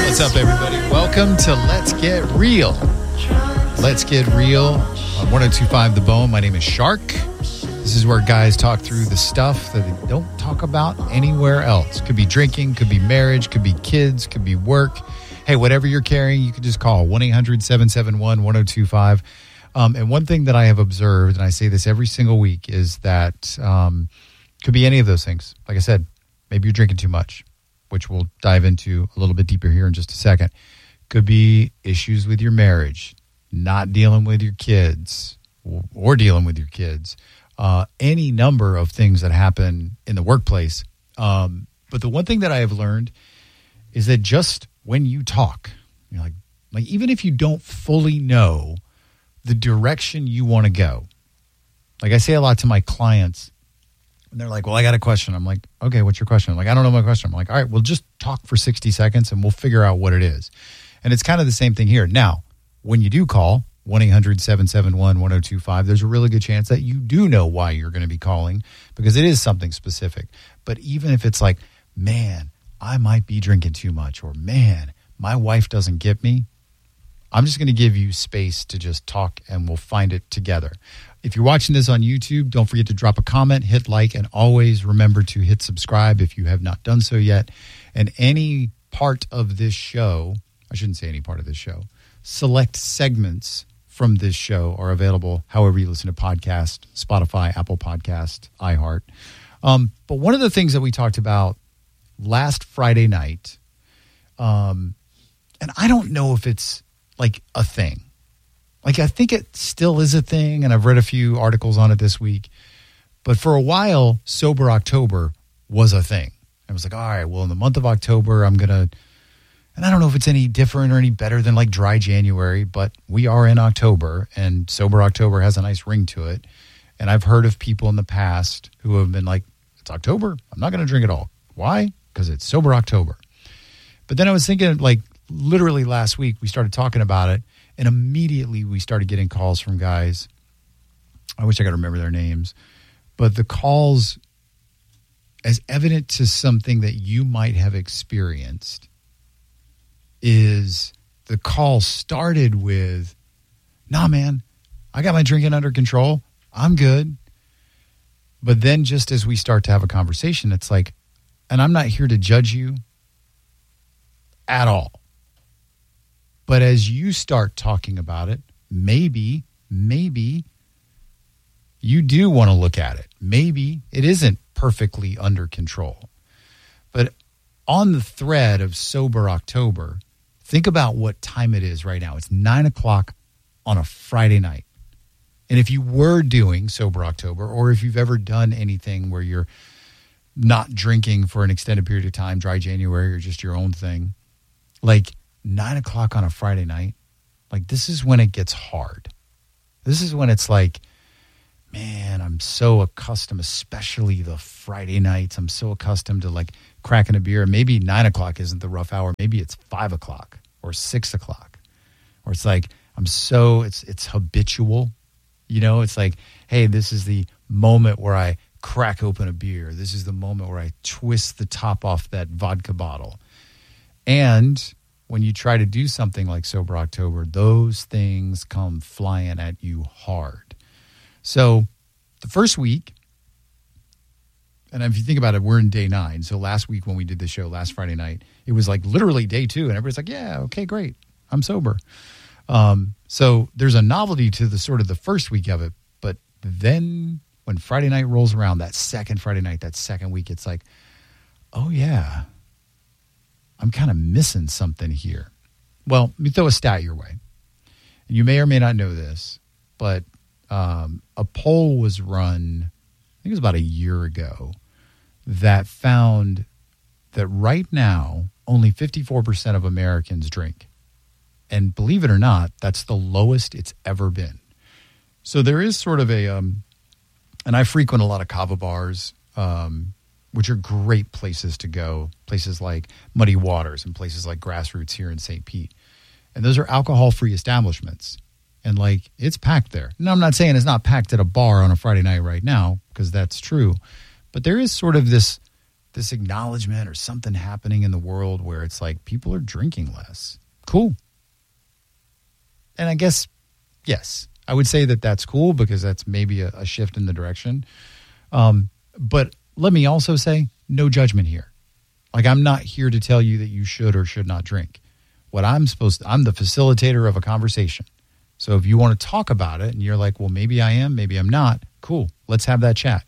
What's up, everybody? Welcome to Let's Get Real. Let's Get Real on 102.5 The Bone. My name is Shark. This is where guys talk through the stuff that they don't talk about anywhere else. Could be drinking, could be marriage, could be kids, could be work. Hey, whatever you're carrying, you can just call 1-800-771-1025. And one thing that I have observed, and I say this every single week, is that could be any of those things. Like I said, maybe you're drinking too much, which we'll dive into a little bit deeper here in just a second. Could be issues with your marriage, not dealing with your kids or dealing with your kids. Any number of things that happen in the workplace. But the one thing that I have learned is that just when you talk, you're like even if you don't fully know the direction you want to go. Like I say a lot to my clients, and they're like, well, I got a question. I'm like, okay, what's your question? I'm like, I don't know my question. I'm like, all right, well, just talk for 60 seconds and we'll figure out what it is. And it's kind of the same thing here. Now, when you do call 1-800-771-1025, there's a really good chance that you do know why you're going to be calling because it is something specific. But even if it's like, man, I might be drinking too much, or man, my wife doesn't get me, I'm just going to give you space to just talk and we'll find it together. If you're watching this on YouTube, don't forget to drop a comment, hit like, and always remember to hit subscribe if you have not done so yet. And any part of this show, I shouldn't say any part of this show, select segments from this show are available however you listen to podcasts, Spotify, Apple Podcast, iHeart. But one of the things that we talked about last Friday night, and I don't know if it's like a thing. Like I think it still is a thing, and I've read a few articles on it this week. But for a while, Sober October was a thing. I was like, all right, well, in the month of October, I'm going to, and I don't know if it's any different or any better than like dry January, but we are in October, and Sober October has a nice ring to it. And I've heard of people in the past who have been like, it's October, I'm not going to drink at all. Why? Because it's Sober October. But then I was thinking, like, literally last week, we started talking about it, and immediately we started getting calls from guys. I wish I could remember their names. But the calls, as evident to something that you might have experienced, is the call started with, nah, man, I got my drinking under control. I'm good. But then just as we start to have a conversation, it's like, and I'm not here to judge you at all. But as you start talking about it, maybe you do want to look at it. Maybe it isn't perfectly under control. But on the thread of Sober October, think about what time it is right now. It's 9:00 on a Friday night. And if you were doing Sober October, or if you've ever done anything where you're not drinking for an extended period of time, dry January or just your own thing, like 9:00 on a Friday night, like this is when it gets hard. This is when it's like, man, I'm so accustomed, especially the Friday nights. I'm so accustomed to like cracking a beer. Maybe 9:00 isn't the rough hour. Maybe it's 5:00 or 6:00, or it's like it's habitual. You know, it's like, hey, this is the moment where I crack open a beer. This is the moment where I twist the top off that vodka bottle. And when you try to do something like Sober October, those things come flying at you hard. So the first week, and if you think about it, we're in day 9. So last week when we did the show, last Friday night, it was like literally day 2. And everybody's like, yeah, okay, great. I'm sober. So there's a novelty to the sort of the first week of it. But then when Friday night rolls around, that second Friday night, that second week, it's like, oh yeah, I'm kind of missing something here. Well, let me throw a stat your way. And you may or may not know this, but a poll was run, I think it was about a year ago, that found that right now, only 54% of Americans drink. And believe it or not, that's the lowest it's ever been. So there is sort of a, and I frequent a lot of kava bars, which are great places to go, places like Muddy Waters and places like Grassroots here in St. Pete. And those are alcohol-free establishments. And like, it's packed there. Now, I'm not saying it's not packed at a bar on a Friday night right now, because that's true. But there is sort of this this acknowledgement or something happening in the world where it's like people are drinking less. Cool. And I guess, yes, I would say that that's cool because that's maybe a shift in the direction. But let me also say, no judgment here. Like, I'm not here to tell you that you should or should not drink. What I'm the facilitator of a conversation. So if you want to talk about it and you're like, well, maybe I am, maybe I'm not, cool. Let's have that chat.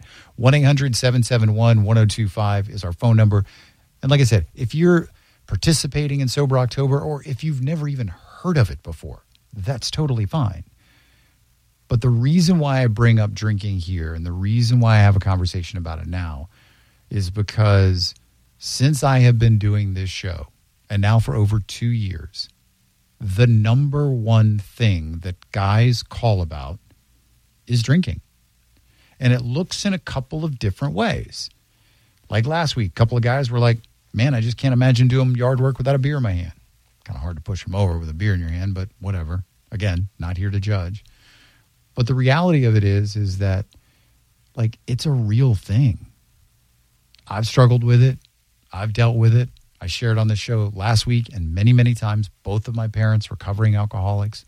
1-800-771-1025 is our phone number. And like I said, if you're participating in Sober October or if you've never even heard of it before, that's totally fine. But the reason why I bring up drinking here and the reason why I have a conversation about it now is because since I have been doing this show, and now for over 2 years, the number one thing that guys call about is drinking. And it looks in a couple of different ways. Like last week, a couple of guys were like, man, I just can't imagine doing yard work without a beer in my hand. Kind of hard to push them over with a beer in your hand, but whatever. Again, not here to judge. But the reality of it is that, like, it's a real thing. I've struggled with it. I've dealt with it. I shared on this show last week and many, many times, both of my parents recovering alcoholics.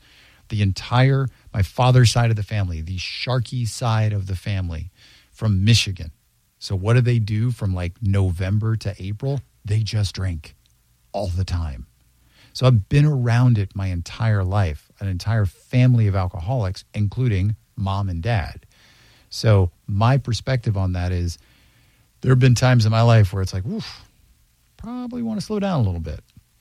My father's side of the family, the Sharkey side of the family from Michigan. So what do they do from like November to April? They just drink all the time. So I've been around it my entire life, an entire family of alcoholics, including mom and dad. So my perspective on that is there have been times in my life where it's like, oof, probably want to slow down a little bit.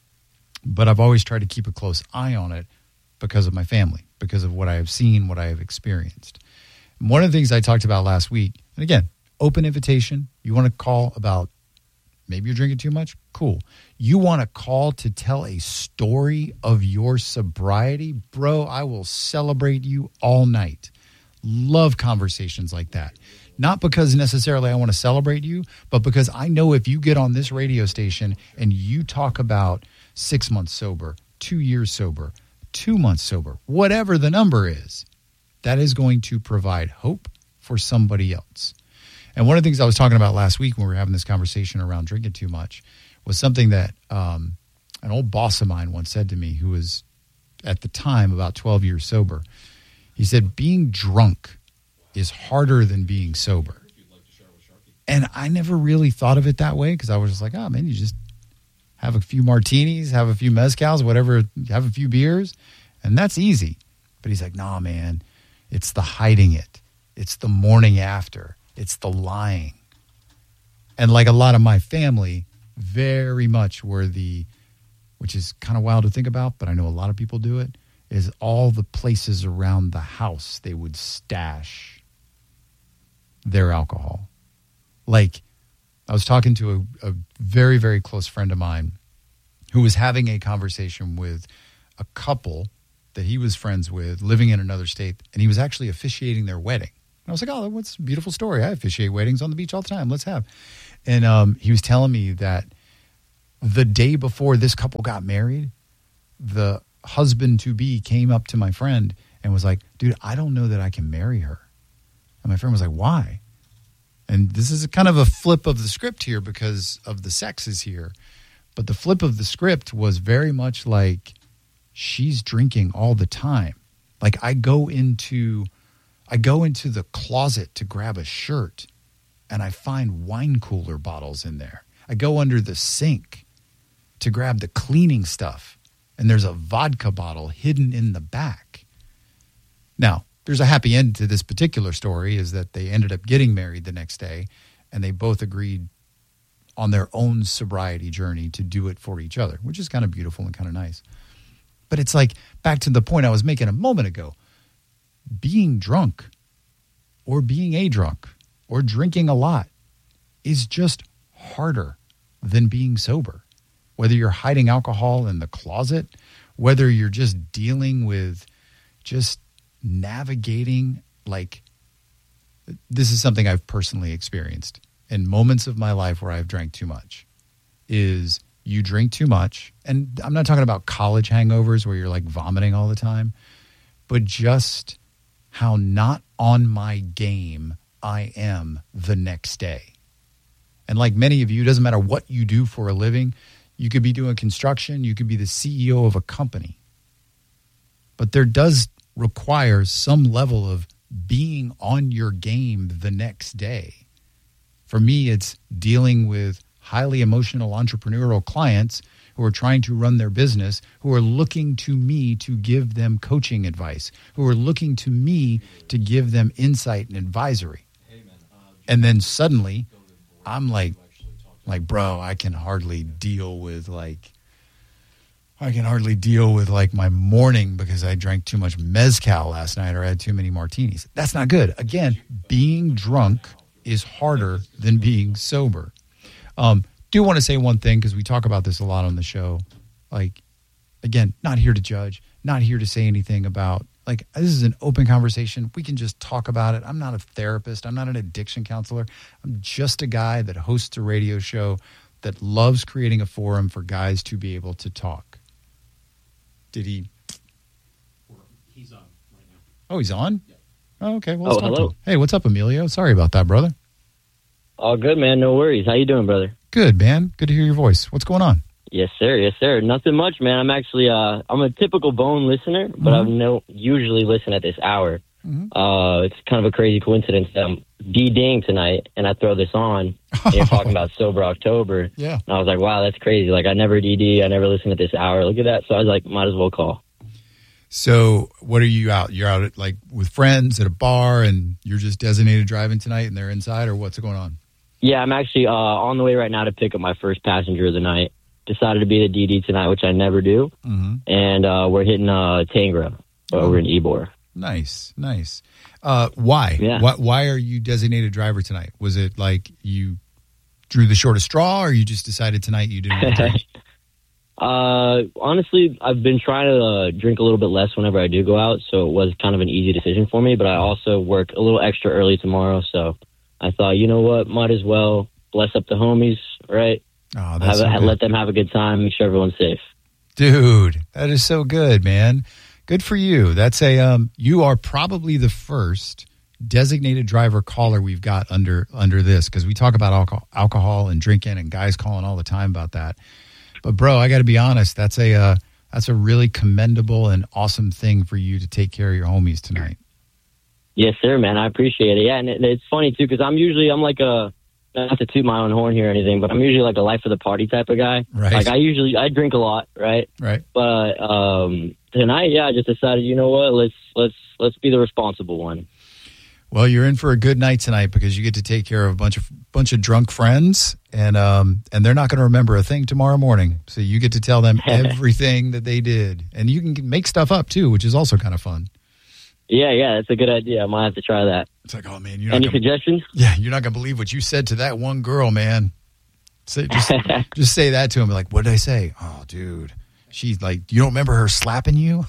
But I've always tried to keep a close eye on it because of my family, because of what I have seen, what I have experienced. And one of the things I talked about last week, and again, open invitation. You want to call about maybe you're drinking too much? Cool. You want to call to tell a story of your sobriety? Bro, I will celebrate you all night. Love conversations like that. Not because necessarily I want to celebrate you, but because I know if you get on this radio station and you talk about 6 months sober, 2 years sober, 2 months sober, whatever the number is, that is going to provide hope for somebody else. And one of the things I was talking about last week when we were having this conversation around drinking too much was something that an old boss of mine once said to me, who was at the time about 12 years sober. He said, being drunk is harder than being sober. And I never really thought of it that way because I was just like, oh, man, you just have a few martinis, have a few mezcals, whatever, have a few beers, and that's easy. But he's like, nah, man, it's the hiding it. It's the morning after. It's the lying. And like a lot of my family, very much were which is kind of wild to think about, but I know a lot of people do it, is all the places around the house they would stash their alcohol. Like, I was talking to a very, very close friend of mine who was having a conversation with a couple that he was friends with living in another state, and he was actually officiating their wedding. And I was like, oh, what's a beautiful story. I officiate weddings on the beach all the time. Let's have. And he was telling me that the day before this couple got married, the husband-to-be came up to my friend and was like, dude, I don't know that I can marry her. And my friend was like, why? And this is kind of a flip of the script here because of the sexes here. But the flip of the script was very much like, she's drinking all the time. Like, I go into the closet to grab a shirt and I find wine cooler bottles in there. I go under the sink to grab the cleaning stuff and there's a vodka bottle hidden in the back. Now, there's a happy end to this particular story, is that they ended up getting married the next day and they both agreed on their own sobriety journey to do it for each other, which is kind of beautiful and kind of nice. But it's like, back to the point I was making a moment ago, being drunk or being a drunk or drinking a lot is just harder than being sober. Whether you're hiding alcohol in the closet, whether you're just dealing with just navigating, like, this is something I've personally experienced in moments of my life where I've drank too much, is you drink too much. And I'm not talking about college hangovers where you're like vomiting all the time, but just how not on my game I am the next day. And like many of you, it doesn't matter what you do for a living. You could be doing construction. You could be the CEO of a company. But there does require some level of being on your game the next day. For me, it's dealing with highly emotional entrepreneurial clients who are trying to run their business, who are looking to me to give them coaching advice, who are looking to me to give them insight and advisory. And then suddenly I'm like, bro, I can hardly deal with my morning because I drank too much mezcal last night or I had too many martinis. That's not good. Again, being drunk is harder than being sober. Do want to say one thing because we talk about this a lot on the show. Like, again, not here to judge, not here to say anything about, like, this is an open conversation. We can just talk about it. I'm not a therapist. I'm not an addiction counselor. I'm just a guy that hosts a radio show that loves creating a forum for guys to be able to talk. Did he? He's on right now. Oh, he's on? Yeah. Oh, okay. Well, let's talk to hello. him. Hey, what's up, Emilio? Sorry about that, brother. All good, man. No worries. How you doing, brother? Good, man. Good to hear your voice. What's going on? Yes, sir. Yes, sir. Nothing much, man. I'm actually, I'm a typical Bone listener, but I don't usually listen at this hour. It's kind of a crazy coincidence that I'm DDing tonight, and I throw this on, and you're talking about Sober October. Yeah. And I was like, wow, that's crazy. Like, I never DD. I never listen at this hour. Look at that. So I was like, might as well call. So what are you out? You're out at, like, with friends at a bar, and you're just designated driving tonight, and they're inside, or what's going on? Yeah, I'm actually on the way right now to pick up my first passenger of the night. Decided to be the DD tonight, which I never do. And we're hitting Tangra over in Ybor. Nice. Why? Yeah. Why are you designated driver tonight? Was it like you drew the shortest straw, or you just decided tonight you didn't want to drink? Honestly, I've been trying to drink a little bit less whenever I do go out, so it was kind of an easy decision for me. But I also work a little extra early tomorrow, so I thought, you know what, might as well bless up the homies, right? Oh, that's so good. Let them have a good time, make sure everyone's safe. Dude, that is so good, man. Good for you. That's you are probably the first designated driver caller we've got under this, because we talk about alcohol and drinking and guys calling all the time about that. But bro, I got to be honest, that's a really commendable and awesome thing for you to take care of your homies tonight. Yes, sir, man. I appreciate it. Yeah, and it's funny too, because I'm like a, not to toot my own horn here or anything, but I'm usually like a life of the party type of guy. Right. Like I drink a lot, right? Right. But tonight, yeah, I just decided, you know what, let's be the responsible one. Well, you're in for a good night tonight because you get to take care of a bunch of drunk friends, and they're not going to remember a thing tomorrow morning. So you get to tell them everything that they did, and you can make stuff up too, which is also kind of fun. Yeah, that's a good idea. I might have to try that. It's like, oh man, any suggestions? Yeah, you're not gonna believe what you said to that one girl, man. Just say that to him. Like, what did I say? Oh, dude, she's like, you don't remember her slapping you?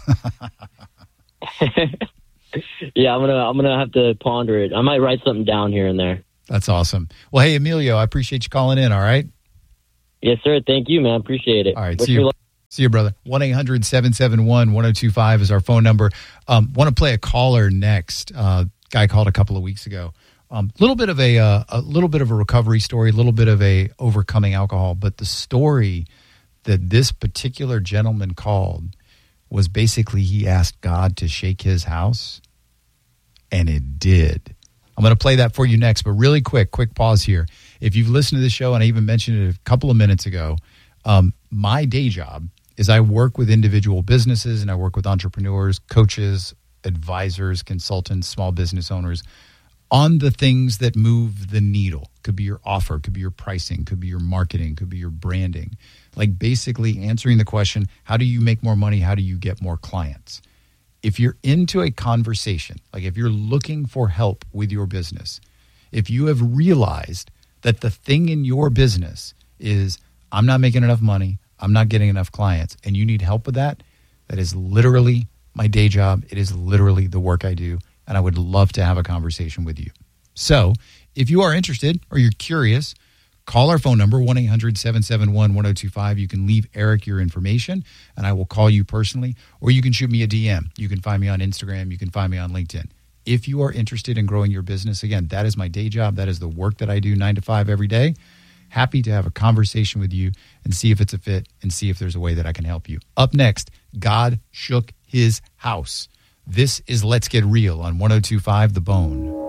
Yeah, I'm gonna have to ponder it. I might write something down here and there. That's awesome. Well, hey, Emilio, I appreciate you calling in. All right. Yes, sir. Thank you, man. Appreciate it. All right. See you, brother. 1-800-771-1025 is our phone number. Want to play a caller next. Guy called a couple of weeks ago. Little bit of a recovery story, a little bit of a overcoming alcohol. But the story that this particular gentleman called was basically he asked God to shake his house, and it did. I'm going to play that for you next, but really quick pause here. If you've listened to the show, and I even mentioned it a couple of minutes ago, my day job is I work with individual businesses, and I work with entrepreneurs, coaches, advisors, consultants, small business owners on the things that move the needle. Could be your offer, could be your pricing, could be your marketing, could be your branding. Like basically answering the question, how do you make more money? How do you get more clients? If you're into a conversation, like if you're looking for help with your business, if you have realized that the thing in your business is, I'm not making enough money, I'm not getting enough clients, and you need help with that, that is literally my day job. It is literally the work I do, and I would love to have a conversation with you. So if you are interested or you're curious, call our phone number, 1-800-771-1025. You can leave Eric your information, and I will call you personally, or you can shoot me a DM. You can find me on Instagram. You can find me on LinkedIn. If you are interested in growing your business, again, that is my day job. That is the work that I do 9 to 5 every day. Happy to have a conversation with you and see if it's a fit and see if there's a way that I can help you. Up next, God shook his house. This is Let's Get Real on 102.5 The Bone.